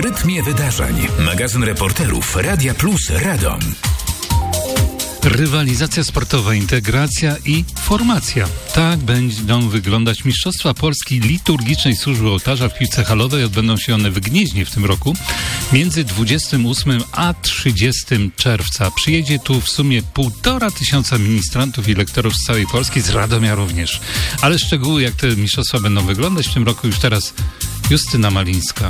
rytmie wydarzeń. Magazyn reporterów Radia Plus Radom. Rywalizacja sportowa, integracja i formacja. Tak będą wyglądać Mistrzostwa Polski Liturgicznej Służby Ołtarza w piłce halowej. Odbędą się one w Gnieźnie w tym roku między 28 a 30 czerwca. Przyjedzie tu w sumie 1500 ministrantów i lektorów z całej Polski, z Radomia również. Ale szczegóły, jak te mistrzostwa będą wyglądać w tym roku, już teraz Justyna Malińska.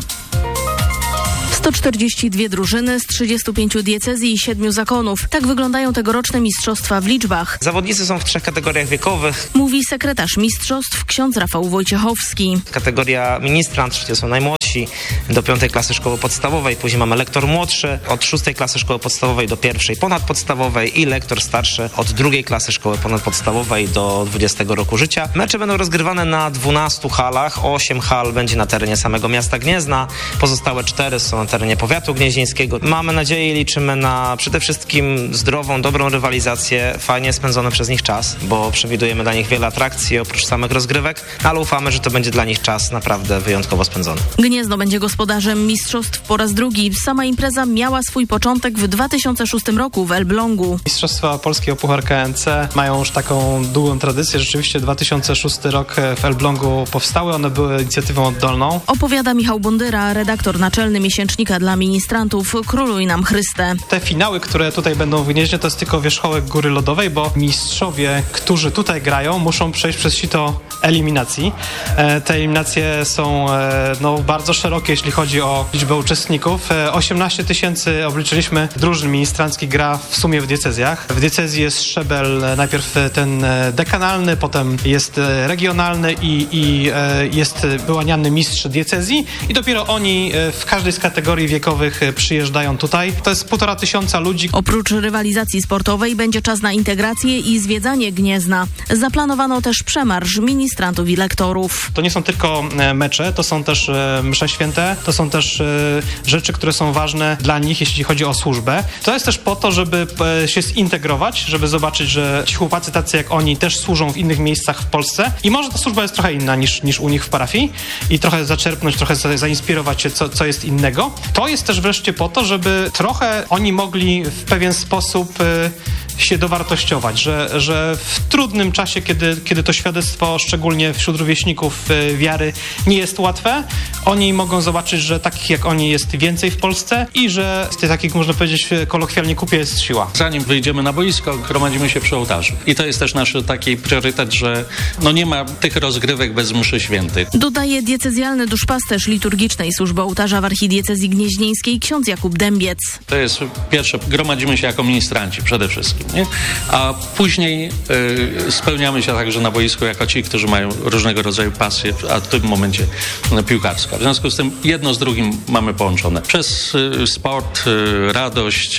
142 drużyny z 35 diecezji i 7 zakonów. Tak wyglądają tegoroczne mistrzostwa w liczbach. Zawodnicy są w 3 kategoriach wiekowych. Mówi sekretarz mistrzostw ksiądz Rafał Wojciechowski. Kategoria ministrant, czyli to są najmłodsi, do 5 klasy szkoły podstawowej. Później mamy lektor młodszy od 6 klasy szkoły podstawowej do 1 ponadpodstawowej i lektor starszy od 2 klasy szkoły ponadpodstawowej do 20 roku życia. Mecze będą rozgrywane na 12 halach. 8 hal będzie na terenie samego miasta Gniezna. Pozostałe 4 są na terenie powiatu gnieźnieńskiego. Mamy nadzieję i liczymy na przede wszystkim zdrową, dobrą rywalizację, fajnie spędzony przez nich czas, bo przewidujemy dla nich wiele atrakcji oprócz samych rozgrywek, ale ufamy, że to będzie dla nich czas naprawdę wyjątkowo spędzony. Gniezno będzie gospodarzem mistrzostw po raz drugi. Sama impreza miała swój początek w 2006 roku w Elblągu. Mistrzostwa Polskie o Puchar KNC mają już taką długą tradycję. Rzeczywiście 2006 rok w Elblągu powstały. One były inicjatywą oddolną. Opowiada Michał Bondyra, redaktor naczelny miesięcznika dla ministrantów Króluj nam Chryste. Te finały, które tutaj będą w Gnieźnie, to jest tylko wierzchołek góry lodowej, bo mistrzowie, którzy tutaj grają, muszą przejść przez sito eliminacji. Te eliminacje są bardzo szerokie, jeśli chodzi o liczbę uczestników. 18 000 obliczyliśmy drużyn ministranckich gra w sumie w diecezjach. W diecezji jest szczebel najpierw ten dekanalny, potem jest regionalny i jest wyłaniany mistrz diecezji i dopiero oni w każdej z kategorii wiekowych przyjeżdżają tutaj. To jest 1500 ludzi. Oprócz rywalizacji sportowej będzie czas na integrację i zwiedzanie Gniezna. Zaplanowano też przemarsz ministrantów i lektorów. To nie są tylko mecze, to są też msze święte, to są też rzeczy, które są ważne dla nich, jeśli chodzi o służbę. To jest też po to, żeby się zintegrować, żeby zobaczyć, że ci chłopacy tacy jak oni też służą w innych miejscach w Polsce i może ta służba jest trochę inna niż u nich w parafii i trochę zaczerpnąć, trochę zainspirować się, co jest innego. To jest też wreszcie po to, żeby trochę oni mogli w pewien sposób się dowartościować, że w trudnym czasie, kiedy to świadectwo, szczególnie wśród rówieśników wiary, nie jest łatwe, oni mogą zobaczyć, że takich jak oni jest więcej w Polsce i że z tych takich, można powiedzieć, kolokwialnie kupie jest siła. Zanim wyjdziemy na boisko, gromadzimy się przy ołtarzu. I to jest też nasz taki priorytet, że nie ma tych rozgrywek bez mszy świętej. Dodaje diecezjalny duszpasterz liturgicznej służby ołtarza w archidiecezji gnieźnieńskiej ksiądz Jakub Dębiec. To jest pierwsze, gromadzimy się jako ministranci przede wszystkim, nie? A później spełniamy się także na boisku jako ci, którzy mają różnego rodzaju pasje, a w tym momencie piłkarska. W związku z tym jedno z drugim mamy połączone. Przez sport, radość,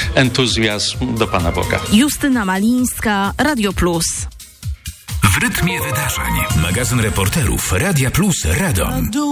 entuzjazm do Pana Boga. Justyna Malińska, Radio Plus. W rytmie wydarzeń. Magazyn reporterów Radia Plus Radom.